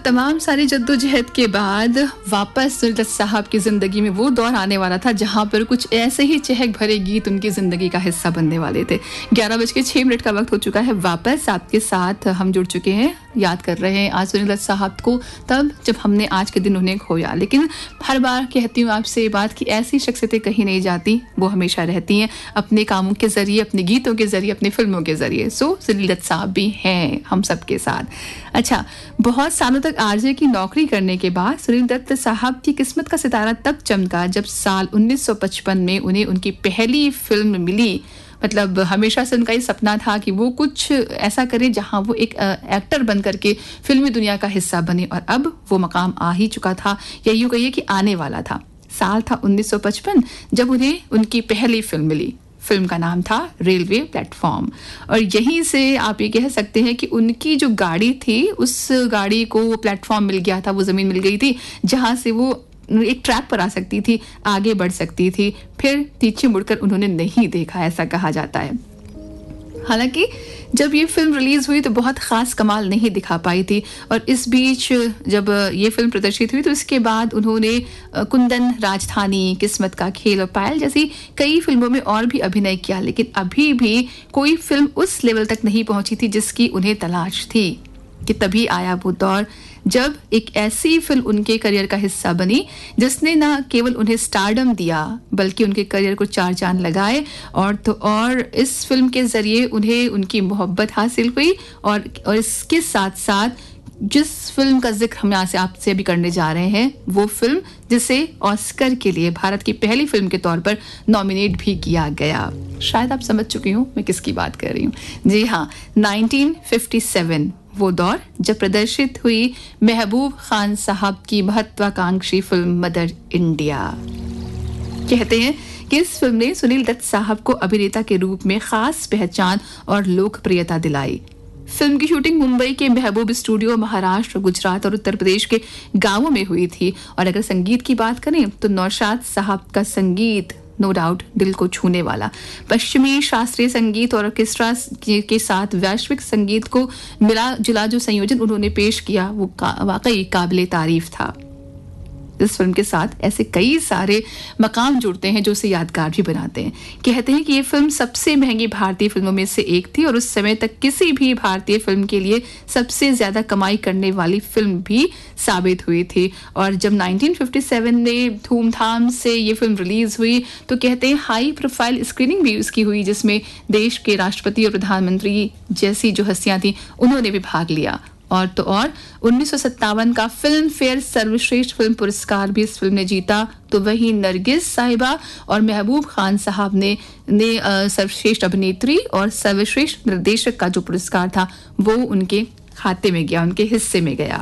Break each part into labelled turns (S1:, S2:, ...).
S1: तमाम सारी जद्दोजहद के बाद वापस सुनील दत्त साहब की ज़िंदगी में वो दौर आने वाला था जहाँ पर कुछ ऐसे ही चहक भरे गीत उनकी ज़िंदगी का हिस्सा बनने वाले थे। 11:06 का वक्त हो चुका है। वापस आपके साथ हम जुड़ चुके हैं, याद कर रहे हैं आज सुनील दत्त साहब को, तब जब हमने आज के दिन उन्हें खोया। लेकिन हर बार कहती हूँ आपसे ये बात कि ऐसी शख्सियतें कहीं नहीं जाती, वो हमेशा रहती हैं अपने कामों के ज़रिए, अपने गीतों के ज़रिए, अपनी फिल्मों के ज़रिए। सो सुनील दत्त साहब भी हैं हम सबके साथ। अच्छा, बहुत सालों तक आरजे की नौकरी करने के बाद सुनील दत्त साहब की किस्मत का सितारा तब चमका जब साल 1955 में उन्हें उनकी पहली फिल्म मिली। मतलब हमेशा से उनका ये सपना था कि वो कुछ ऐसा करे जहां वो एक एक्टर बन करके फिल्मी दुनिया का हिस्सा बने, और अब वो मकाम आ ही चुका था, या यूं कहिए कि आने वाला था। साल था 1955 जब उन्हें उनकी पहली फिल्म मिली। फिल्म का नाम था रेलवे प्लेटफॉर्म, और यहीं से आप ये कह सकते हैं कि उनकी जो गाड़ी थी, उस गाड़ी को वो प्लेटफॉर्म मिल गया था, वो ज़मीन मिल गई थी जहां से वो एक ट्रैक पर आ सकती थी, आगे बढ़ सकती थी। फिर पीछे मुड़कर उन्होंने नहीं देखा, ऐसा कहा जाता है। हालांकि जब ये फिल्म रिलीज हुई तो बहुत खास कमाल नहीं दिखा पाई थी, और इस बीच जब ये फिल्म प्रदर्शित हुई तो इसके बाद उन्होंने कुंदन, राजधानी, किस्मत का खेल और पायल जैसी कई फिल्मों में और भी अभिनय किया। लेकिन अभी भी कोई फिल्म उस लेवल तक नहीं पहुंची थी जिसकी उन्हें तलाश थी। कि तभी आया वो दौर जब एक ऐसी फिल्म उनके करियर का हिस्सा बनी जिसने न केवल उन्हें स्टारडम दिया बल्कि उनके करियर को चार चांद लगाए, और इस फिल्म के जरिए उन्हें उनकी मोहब्बत हासिल हुई। और इसके साथ साथ जिस फिल्म का जिक्र हम यहाँ से आपसे अभी करने जा रहे हैं, वो फिल्म जिसे ऑस्कर के लिए भारत की पहली फिल्म के तौर पर नॉमिनेट भी किया गया। शायद आप समझ चुकी हूँ मैं किसकी बात कर रही हूँ। जी हाँ, 1957 वो दौर जब प्रदर्शित हुई महबूब खान साहब की महत्वाकांक्षी फिल्म मदर इंडिया। कहते हैं कि इस फिल्म ने सुनील दत्त साहब को अभिनेता के रूप में खास पहचान और लोकप्रियता दिलाई। फिल्म की शूटिंग मुंबई के महबूब स्टूडियो, महाराष्ट्र, गुजरात और उत्तर प्रदेश के गांवों में हुई थी। और अगर संगीत की बात करें तो नौशाद साहब का संगीत नो डाउट दिल को छूने वाला। पश्चिमी शास्त्रीय संगीत और ऑर्केस्ट्रा के साथ वैश्विक संगीत को मिला जुला जो संयोजन उन्होंने पेश किया, वो वाकई काबिले तारीफ था। इस फिल्म के साथ ऐसे कई सारे मकाम जुड़ते हैं जो उसे यादगार भी बनाते हैं। कहते हैं कि ये फिल्म सबसे महंगी भारतीय फिल्मों में से एक थी, और उस समय तक किसी भी भारतीय फिल्म के लिए सबसे ज्यादा कमाई करने वाली फिल्म भी साबित हुई थी। और जब 1957 में धूमधाम से ये फिल्म रिलीज हुई तो कहते हैं हाई प्रोफाइल स्क्रीनिंग भी उसकी हुई, जिसमें देश के राष्ट्रपति और प्रधानमंत्री जैसी जो हस्तियां थी उन्होंने भी भाग लिया। और 1957 का फिल्म फेयर सर्वश्रेष्ठ फिल्म पुरस्कार भी इस फिल्म ने जीता। तो वहीं नरगिस साहिबा और महबूब खान साहब ने सर्वश्रेष्ठ अभिनेत्री और सर्वश्रेष्ठ निर्देशक का जो पुरस्कार था वो उनके खाते में गया, उनके हिस्से में गया।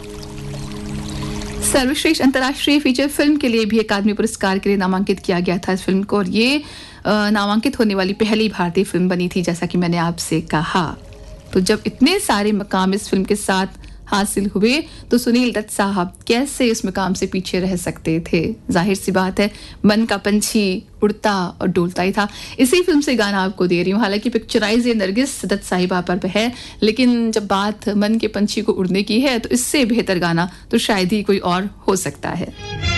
S1: सर्वश्रेष्ठ अंतर्राष्ट्रीय फीचर फिल्म के लिए भी अकादमी पुरस्कार के लिए नामांकित किया गया था इस फिल्म को, और ये नामांकित होने वाली पहली भारतीय फिल्म बनी थी, जैसा कि मैंने आपसे कहा। तो जब इतने सारे मकाम इस फिल्म के साथ हासिल हुए तो सुनील दत्त साहब कैसे इस मकाम से पीछे रह सकते थे। जाहिर सी बात है, मन का पंछी उड़ता और डोलता ही था। इसी फिल्म से गाना आपको दे रही हूँ। हालांकि पिक्चराइज ये नरगिस दत्त साहिबा पर है, लेकिन जब बात मन के पंछी को उड़ने की है तो इससे बेहतर गाना तो शायद ही कोई और हो सकता है।